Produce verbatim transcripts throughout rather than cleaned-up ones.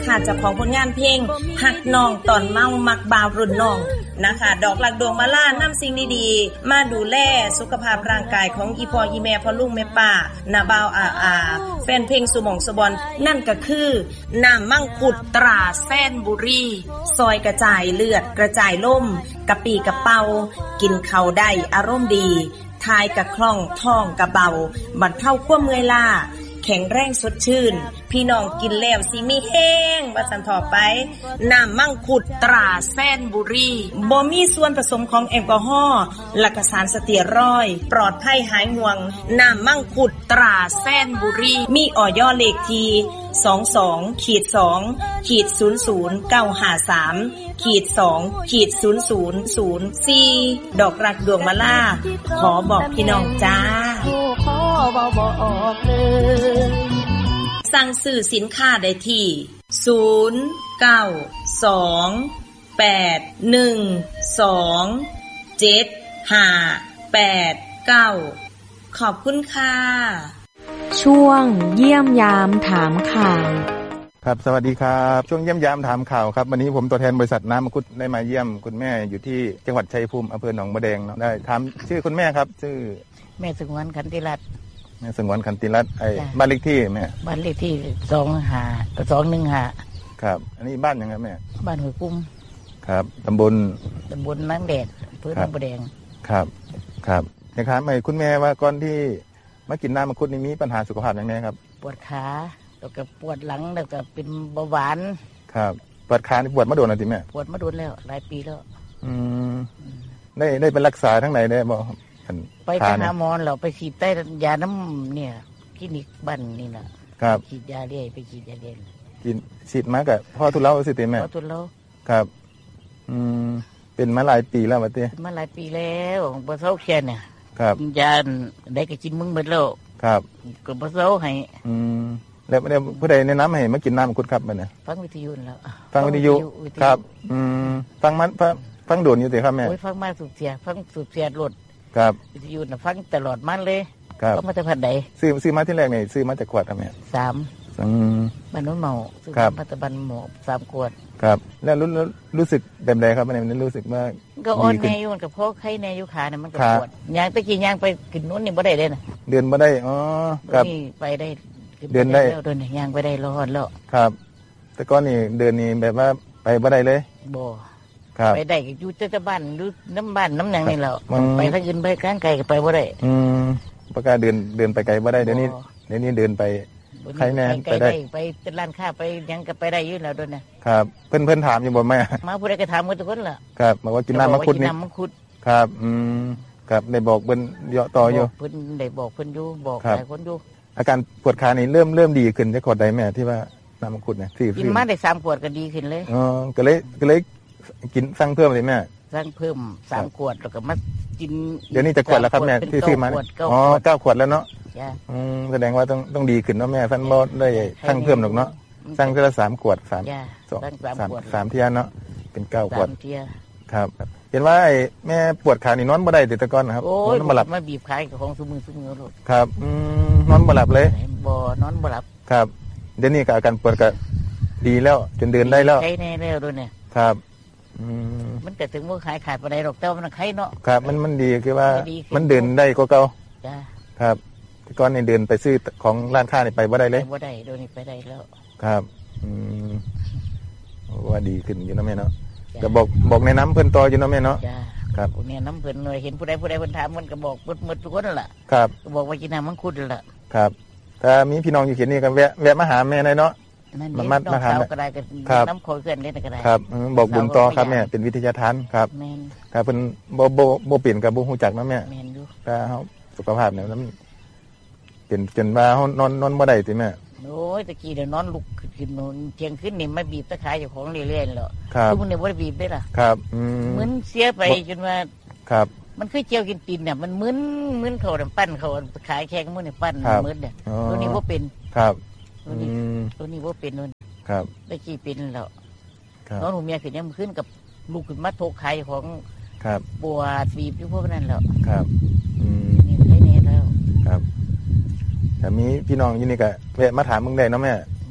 นะคะเจ้าของผลงานเพลงหักน้องตอนเมามักบ่าวรุ่นน้องนะคะดอกหลักดวงมาล่านำสิ่งดีๆมาดูแลสุขภาพร่างกายของอีพ่ออีแม่พ่อลุงแม่ป้าน้าบ่าวอาอาแฟนเพลงสุหม่องสุบอนนั่นก็คือน้ำมังคุดตราแซนบุรีซอยกระจายเลือดกระจายล่มกะปีกะเป่ากินข้าวได้อารมณ์ดีทายกะคล่องท้องกะเบาบรรเทาความเมื่อยล้าแข็งแรงสดชื่นพี่น้องกินแล้วสิมีแห้งว่าสันต่อไปน้ำมังคุดตราแซนบุรีบ่มีส่วนผสมของแอลกอฮอล์และก็สารสเตียรอยด์ปลอดภัยหายห่วงน้ำมังคุดตราแซนบุรีมีออยเลขที่สองสองขีดสองขีดศูนย์ศูนย์เก้าห้าสามขีดสองขีดศูนย์ศูนย์ศูนย์สี่ดอกรักดวงมาล่าขอบอกพี่น้องจ้าขอบอกบอกเลยสั่งซื้อสินค้าได้ที่ศูนย์เก้าสองแปดหนึ่งสองเจ็ดห้าแปดเก้าขอบคุณค่ะช่วงเยี่ยมยามถามข่าวครับสวัสดีครับช่วงเยี่ยมยามถามข่าวครับวันนี้ผมตัวแทนบริษัทน้ำมังคุดได้มาเยี่ยมคุณแม่อยู่ที่จังหวัดชัยภูมิอำเภอหนองบัวแดงเนาะได้ถามชื่อคุณแม่ครับชื่อแม่สงวนขันติรัตน์แม่สงวนขันติรัตน์ไอ้บ้านเลขที่แม่บ้านเลขที่สองห้าสองหนึ่งห้าครับอันนี้บ้านยังไงแม่บ้านห้วยกุ้มครับตำบลตำบลน้ำแดดอำเภอหนองบัวแดงครับครับนะครับไอ้คุณแม่ว่าก่อนที่มากินน้ำมังคุดนี่มีปัญหาสุขภาพอย่างไรครับปวดขาแล้วก็ปวดหลังแล้วก็เป็นเบาหวานครับปวดขานี่ปวดมาโดนอะไรแม่ปวดมาโดนแล้วหลายปีแล้วอืมได้ได้เป็นรักษาทั้งไหนได้บ่ไปไปหาหมอเราไปฉีดใต้ยาน้ำเนี่ยคลินิกบ้านนี่แหละครับฉีดยาเรื่อยไปฉีดยาเรื่อยกินฉีดมากับพ่อทุเลาสิเต็มแม่พ่อทุเลาครับอืมเป็นมาหลายปีแล้วมาเต้มาหลายปีแล้วบ่เซาเขียนเนี่ยครับยาได้ก็กินมึงหมดแล้วครับก็บ่เซาให้อืมแล้วไม่ได้ผู้ใดแนะนำให้มากินน้ำมังคุดครับมันเนี่ยฟังวิทยุแล้วฟังวิทยุครับอืมฟังมันฟังโดนอยู่สิครับแม่โอ้ยฟังมาสุดเสียฟังสุดเสียรถครับวิทยุน่ะฟังตลอดมันเลยครับก็มาแต่พันใดซื้อซื้อมาที่แรกนี่ซื้อมาจากขวดครับแม่สามอืมบ้านโน้นเมาซื้อมาแต่บ้านหมูสามขวดครับแล้วรู้รู้สึกแบบใดครับมันรู้สึกว่าก็อ่อนแน่อยู่กับพวกไข้แน่อยู่ขาเนี่ยมันก็ปวดยางตะกี้ยางไปกินนู้นนี่บ่ได้เลยนะเดินบ่ได้อ๋อครับนี่ไปได้เดินได้เดินยางไปได้รอดแล้วครับแต่ก่อนนี่เดินนี่แบบว่าไปบ่ได้เลยบ่ไปได้ก็อยู่แต่บ้านหรือน้ำบ้านน้ำหนังนี่แหละไปทางอื่นไปข้างไกลก็ไปบ่ได้อืมปกติเดินเดินไปไกลบ่ได้เดี๋ยวนี้เดี๋ยวนี้เดินไปใครแน่ไปได้ไปร้านค้าไปยังก็ไปได้อยู่แล้วด้วยนะครับเพื่อนเพื่อนถามอยู่บ่แม่มาผู้ใดก็ถามกันทุกคนแหละครับบอกว่ากินน้ำมังคุดนี่ครับอืมครับได้บอกเพิ่นเยาะต่ออยู่เพิ่นได้บอกเพิ่นอยู่บอกหลายคนอยู่อาการปวดขานี่เริ่มเริ่มดีขึ้นจะขวดใดแม่ที่ว่าน้ำมังคุดเนี่ยที่กินมาได้สามขวดก็ดีขึ้นเลยอ๋อก็เลยก็เลยกินสั่งเพิ่มเลยแม่สั่งเพิ่มสามขวดแล้วก็มากินเดี๋ยวนี้จะขวดแล้วครับแม่ที่ซื้อมาอ๋อเก้าขวดแล้วเนาะอืมแสดงว่าต้องต้องดีขึ้นเนาะแม่ท่านบ่ได้สั่งเพิ่มหรอกเนาะสั่งทีละสามขวดสามสองสามสามเที่ยเนาะเป็นเก้าขวดครับเห็นว่าแม่ปวดขานี่นอนบ่ได้แต่ก่อนนะครับนอนบ่หลับมาบีบขาของซุมือซุมือลูกครับอืมนอนบ่หลับเลยบ่นอนบ่หลับครับเดี๋ยวนี้ก็อาการปวดก็ดีแล้วจนเดินได้แล้วใช่แน่แล้วด้วยเนี่ยครับอืมมันก็ถึงว่าขายขายบ่ได้ดอกแต่มันไข้เนาะครับมันมันดีคือว่ามันเดินได้กว่าเก่าจ้าครับแต่ก่อนนี่เดินไปซื้อของร้านค้านี่ไปบ่ได้เลยบ่ได้เดี๋ยวนี้ไปได้แล้วครับอืมว่าดีขึ้นอยู่นะแม่เนาะก็บอกบอกแนะนำเพิ่นต่ออยู่นะแม่เนาะครับแนะนำเพิ่นหน่อยเห็นผู้ใดผู้ใดเพิ่นถามมันก็บอกหมดทุกคนนั่นแหละครับก็บอกว่ากินน้ำมังคุดนั่นแหละครับถ้ามีพี่น้องอยู่เขตนี้ก็แวะแวะมาหาแม่ได้เนาะมันมัดมาหาก็ได้ก็น้ำคอยเกินเล่นก็ได้ครับบอกบุญต่อครับแม่เป็นวิทยาทานครับครับเพิ่นบ่บ่บ่เปลี่ยนกับบ่ฮู้จักนะแม่แม่นอยู่ถ้าเฮาสุขภาพเนี่ยมันเป็นจนว่าเฮานอนนอนบ่ได้ติแม่โอ้ยตะกี้เดี๋ยวนอนลุกขึ้นนอนเที่ยงขึ้นนี่มาบีบตะขายเจ้าของเรื่อยๆแล้วทุกมื้อนี้บ่ได้บีบได้ล่ะครับอืมมึนเสียไปจนว่าครับมันคือเจียวกินตีนเนี่ยมันมึนมึนเข้าน้ำปั้นเข้าขายแข็งมื้อนี่ปั้นมึนเนี่ยตัวนี้บ่เป็นครับตัวนี้ตัวนี้บ่เป็นนู่นครับตะกี้เป็นแล้วน้องหนูเมียขึ้นยังขึ้นกับลูกขึ้นมาโทกขายของครับปวดบีบอยู่พวกนั้นแล้วครับอืมนี่ใช่แน่แล้วครับแต่มีพี่น้องอยู่นี่ก็แวะมาถามมึงได้เนาะแม่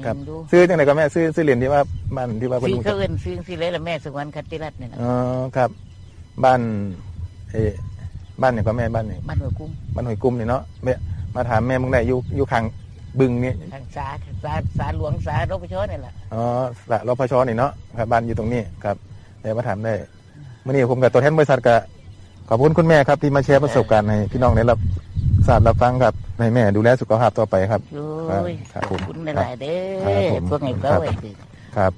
ครับซื้อจังไหนก็แม่ซื้อซื้อเหรียญที่ว่าบ้านที่ว่าซื้อเขาเอิ้นซื้อสิเลยละแม่สุวรรณคัตติรัตน์นี่นะอ๋อครับบ้านเอบ้านเนี่ยก็แม่บ้านนี่บ้านห้วยกุ้มบ้านห้วยกุ้มนี่เนาะแม่มาถามแม่มึงได้อยู่อยู่ข้างบึงนี่ทางสาสาสาหลวงสารพชนี่แหละอ๋อสารพชนี่เนาะครับบ้านอยู่ตรงนี้ครับเดี๋ยวมาถามได้เมื่อนี้ผมกับตัวแทนบริษัทก็ขอบคุณคุณแม่ครับที่มาแชร์ประสบการณ์ให้พี่น้องได้รับทราบรับฟังครับให้แม่ดูแลสุขภาพต่อไปครับขอบคุณหลายๆเด้อพวกไงก็ไว้ครับ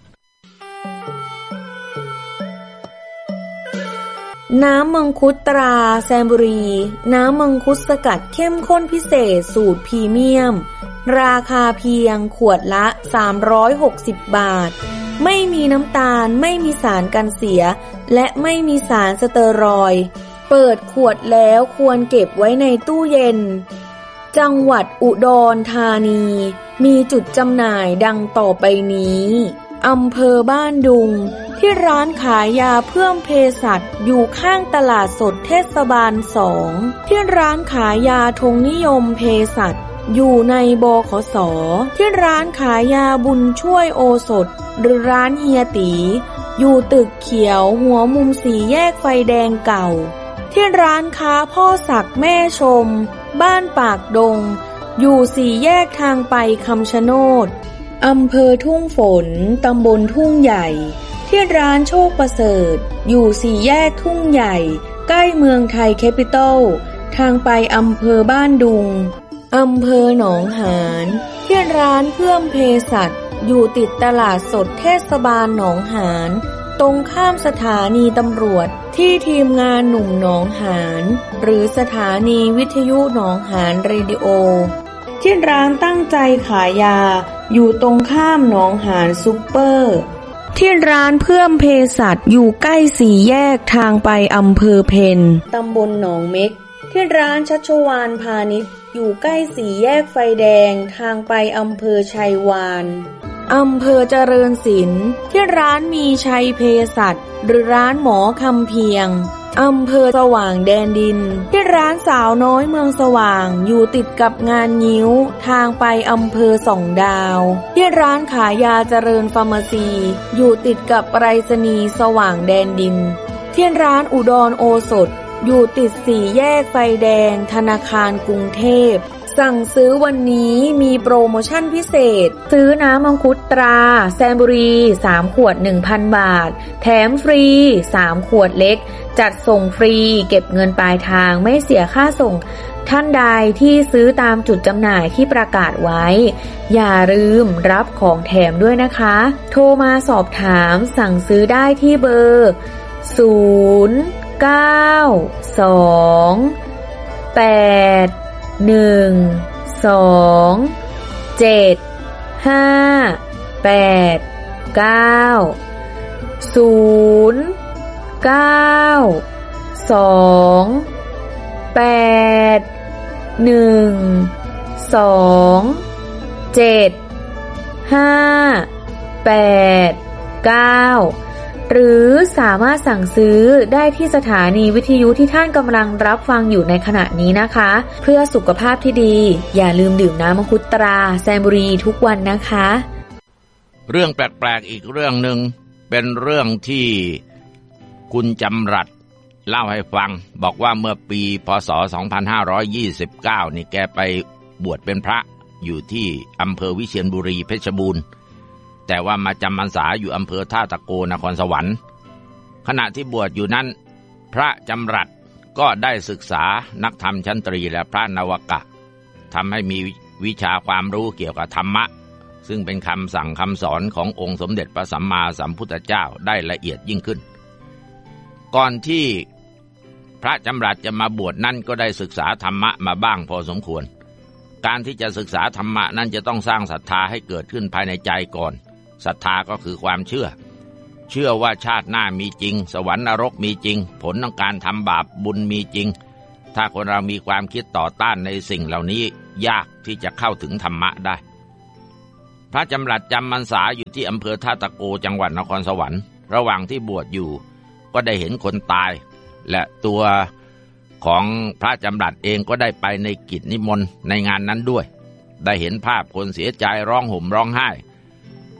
น้ำมังคุดตราแซมบุรีน้ำมังคุดสกัดเข้มข้นพิเศษสูตรพรีเมียมราคาเพียงขวดละสามร้อยหกสิบบาทไม่มีน้ำตาลไม่มีสารกันเสียและไม่มีสารสเตอรอยด์เปิดขวดแล้วควรเก็บไว้ในตู้เย็นจังหวัดอุดรธานีมีจุดจำหน่ายดังต่อไปนี้อำเภอบ้านดุงที่ร้านขายยาเพิ่มเภสัชอยู่ข้างตลาดสดเทศบาลสองที่ร้านขายยาธงนิยมเภสัชอยู่ในบขส.ที่ร้านขายยาบุญช่วยโอสถหรือร้านเฮียตีอยู่ตึกเขียวหัวมุมสี่แยกไฟแดงเก่าที่ร้านค้าพ่อศักดิ์แม่ชมบ้านปากดงอยู่สี่แยกทางไปคำชะโนดอำเภอทุ่งฝนตำบลทุ่งใหญ่ที่ร้านโชคประเสริฐอยู่สี่แยกทุ่งใหญ่ใกล้เมืองไทยแคปิตอลทางไปอำเภอบ้านดุงอำเภอหนองหานที่ร้านเพื่อมเภสัชอยู่ติดตลาดสดเทศบาลหนองหานตรงข้ามสถานีตำรวจที่ทีมงานหนุ่มหนองหานหรือสถานีวิทยุหนองหานเรดิโอที่ร้านตั้งใจขายยาอยู่ตรงข้ามหนองหานซุปเปอร์ที่ร้านเพื่อมเภสัชอยู่ใกล้สี่แยกทางไปอำเภอเพนตำบลหนองเม็กที่ร้านชัชวาลพาณิชย์อยู่ใกล้สี่แยกไฟแดงทางไปอำเภอชัยวานอำเภอเจริญศิลป์ที่ร้านมีชัยเภสัชหรือร้านหมอคำเพียงอำเภอสว่างแดนดินที่ร้านสาวน้อยเมืองสว่างอยู่ติดกับงานงิ้วทางไปอำเภอสองดาวที่ร้านขายยาเจริญฟาร์มาซีอยู่ติดกับไปรษณีย์สว่างแดนดินที่ร้านอุดรโอสถอยู่ติดสี่แยกไฟแดงธนาคารกรุงเทพสั่งซื้อวันนี้มีโปรโมชั่นพิเศษซื้อน้ำมังคุดตราแซมบุรีสามขวด หนึ่งพัน บาทแถมฟรีสามขวดเล็กจัดส่งฟรีเก็บเงินปลายทางไม่เสียค่าส่งท่านใดที่ซื้อตามจุดจำหน่ายที่ประกาศไว้อย่าลืมรับของแถมด้วยนะคะโทรมาสอบถามสั่งซื้อได้ที่เบอร์ศูนย์ เก้า สอง แปด หนึ่ง สอง เจ็ด ห้า แปด เก้า ศูนย์ เก้า สอง แปด หนึ่ง สอง เจ็ด ห้า แปด เก้าหรือสามารถสั่งซื้อได้ที่สถานีวิทยุที่ท่านกำลังรับฟังอยู่ในขณะนี้นะคะเพื่อสุขภาพที่ดีอย่าลืมดื่มน้ำมังคุดตราแซมบุรีทุกวันนะคะเรื่องแปลกๆอีกเรื่องหนึ่งเป็นเรื่องที่คุณจำรัดเล่าให้ฟังบอกว่าเมื่อปีพ.ศ. สองพันห้าร้อยยี่สิบเก้านี่แกไปบวชเป็นพระอยู่ที่อำเภอวิเชียรบุรีเพชรบูรณ์แต่ว่ามาจำพรรษาอยู่อำเภอท่าตะโกนครสวรรค์ขณะที่บวชอยู่นั้นพระจำรัดก็ได้ศึกษานักธรรมชั้นตรีและพระนวกะทำให้มีวิชาความรู้เกี่ยวกับธรรมะซึ่งเป็นคำสั่งคำสอนขององค์สมเด็จพระสัมมาสัมพุทธเจ้าได้ละเอียดยิ่งขึ้นก่อนที่พระจำรัดจะมาบวชนั้นก็ได้ศึกษาธรรมะมาบ้างพอสมควรการที่จะศึกษาธรรมะนั้นจะต้องสร้างศรัทธาให้เกิดขึ้นภายในใจก่อนศรัทธาก็คือความเชื่อเชื่อว่าชาติหน้ามีจริงสวรรค์นรกมีจริงผลของการทำบาปบุญมีจริงถ้าคนเรามีความคิดต่อต้านในสิ่งเหล่านี้ยากที่จะเข้าถึงธรรมะได้พระจำรัดจำพรรษาอยู่ที่อำเภอท่าตะโกจังหวัดนครสวรรค์ระหว่างที่บวชอยู่ก็ได้เห็นคนตายและตัวของพระจำรัดเองก็ได้ไปในกิจนิมนต์ในงานนั้นด้วยได้เห็นภาพคนเสียใจร้องห่มร้องไห้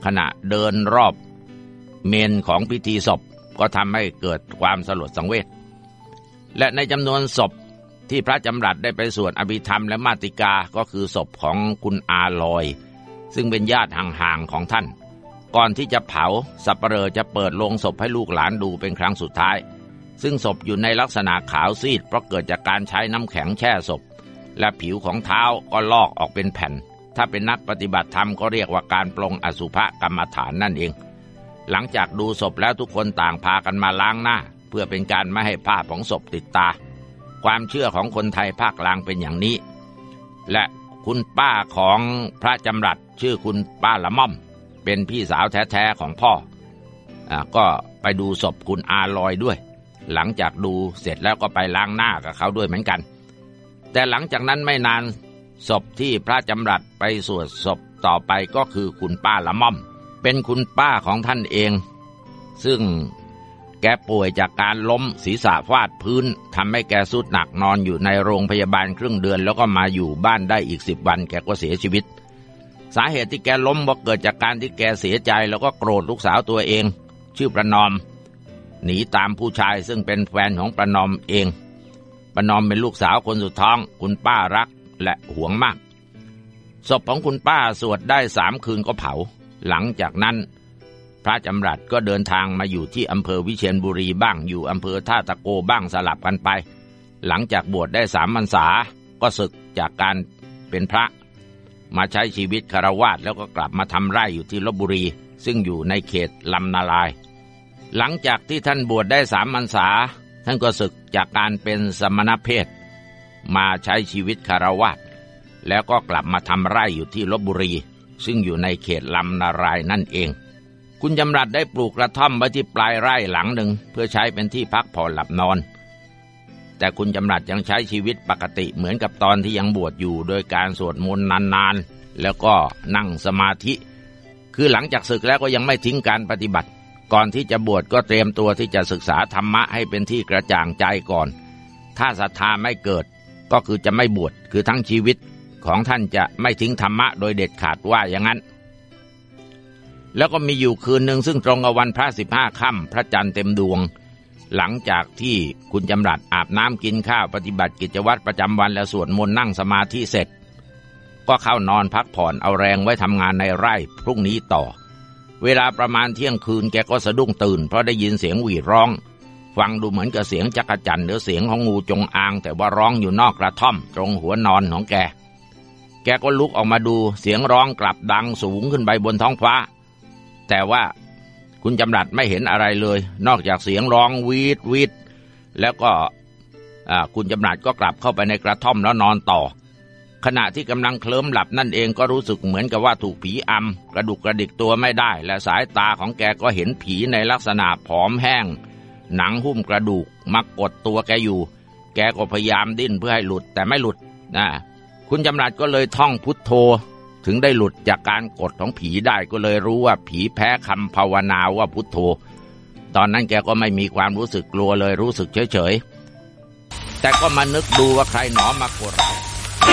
ขณะเดินรอบเมนของพิธีศพก็ทำให้เกิดความสลดสังเวชและในจำนวนศพที่พระจำรัดได้ไปสวดอภิธรรมและมาติกาก็คือศพของคุณอาลอยซึ่งเป็นญาติห่างๆของท่านก่อนที่จะเผาสัปเหร่อจะเปิดโลงศพให้ลูกหลานดูเป็นครั้งสุดท้ายซึ่งศพอยู่ในลักษณะขาวซีดเพราะเกิดจากการใช้น้ำแข็งแช่ศพและผิวของเท้าก็ลอกออกเป็นแผ่นถ้าเป็นนักปฏิบัติธรรมก็เรียกว่าการปลงอสุภกรรมฐานนั่นเองหลังจากดูศพแล้วทุกคนต่างพากันมาล้างหน้าเพื่อเป็นการไม่ให้ภาพของศพติดตาความเชื่อของคนไทยภาคกลางเป็นอย่างนี้และคุณป้าของพระจำรัดชื่อคุณป้าละม่อมเป็นพี่สาวแท้ๆของพ่ออ่าก็ไปดูศพคุณอาลอยด้วยหลังจากดูเสร็จแล้วก็ไปล้างหน้ากับเขาด้วยเหมือนกันแต่หลังจากนั้นไม่นานศพที่พระจำรัดไปสวดศพต่อไปก็คือคุณป้าละม่อมเป็นคุณป้าของท่านเองซึ่งแกป่วยจากการล้มศีรษะฟาดพื้นทำให้แกทรุดหนักนอนอยู่ในโรงพยาบาลครึ่งเดือนแล้วก็มาอยู่บ้านได้อีกสิบวันแกก็เสียชีวิตสาเหตุที่แกล้มก็เกิดจากการที่แกเสียใจแล้วก็โกรธลูกสาวตัวเองชื่อประนอมหนีตามผู้ชายซึ่งเป็นแฟนของประนอมเองประนอมเป็นลูกสาวคนสุดท้องคุณป้ารักและหวงมากศพของคุณป้าสวดได้สามคืนก็เผาหลังจากนั้นพระจำรัดก็เดินทางมาอยู่ที่อำเภอวิเชียรบุรีบ้างอยู่อำเภอท่าตะโกบ้างสลับกันไปหลังจากบวชได้สามพรรษาก็สึกจากการเป็นพระมาใช้ชีวิตคฤหัสถ์แล้วก็กลับมาทำไร่อยู่ที่ลพบุรีซึ่งอยู่ในเขตลำนาลายหลังจากที่ท่านบวชได้สามพรรษาท่านก็สึกจากการเป็นสมณเพศมาใช้ชีวิตคฤหัสถ์แล้วก็กลับมาทำไร่อยู่ที่ลพบุรีซึ่งอยู่ในเขตลำนารายนั่นเองคุณจำรัดได้ปลูกกระท่อมไว้ที่ปลายไร่หลังหนึ่งเพื่อใช้เป็นที่พักผ่อนหลับนอนแต่คุณจำรัดยังใช้ชีวิตปกติเหมือนกับตอนที่ยังบวชอยู่โดยการสวดมนต์นานๆแล้วก็นั่งสมาธิคือหลังจากศึกแล้วก็ยังไม่ทิ้งการปฏิบัติก่อนที่จะบวชก็เตรียมตัวที่จะศึกษาธรรมะให้เป็นที่กระจ่างใจก่อนถ้าศรัทธาไม่เกิดก็คือจะไม่บวชคือทั้งชีวิตของท่านจะไม่ทิ้งธรรมะโดยเด็ดขาดว่าอย่างนั้นแล้วก็มีอยู่คืนหนึ่งซึ่งตรงกับวันพระสิบห้าค่ำพระจันทร์เต็มดวงหลังจากที่คุณจำรัดอาบน้ำกินข้าวปฏิบัติกิจวัตรประจำวันและสวดมนต์นั่งสมาธิเสร็จก็เข้านอนพักผ่อนเอาแรงไว้ทำงานในไร่พรุ่งนี้ต่อเวลาประมาณเที่ยงคืนแกก็สะดุ้งตื่นเพราะได้ยินเสียงหวีดร้องฟังดูเหมือนกับเสียงจักจั่นหรือเสียงของงูจงอางแต่ว่าร้องอยู่นอกกระท่อมตรงหัวนอนของแกแกก็ลุกออกมาดูเสียงร้องกลับดังสูงขึ้นไปบนท้องฟ้าแต่ว่าคุณจำรัดไม่เห็นอะไรเลยนอกจากเสียงร้องวีดวีดแล้วก็คุณจำรัดก็กลับเข้าไปในกระท่อมแล้วนอนต่อขณะที่กำลังเคลิ้มหลับนั่นเองก็รู้สึกเหมือนกับว่าถูกผีอำกระดุกกระดิกตัวไม่ได้และสายตาของแกก็เห็นผีในลักษณะผอมแห้งหนังหุ้มกระดูกมากดตัวแกอยู่แกก็พยายามดิ้นเพื่อให้หลุดแต่ไม่หลุดนะคุณจำรัดก็เลยท่องพุทโธถึงได้หลุดจากการกดของผีได้ก็เลยรู้ว่าผีแพ้คำภาวนาว่าพุทโธตอนนั้นแกก็ไม่มีความรู้สึกกลัวเลยรู้สึกเฉยๆแต่ก็มานึกดูว่าใครหนอมากด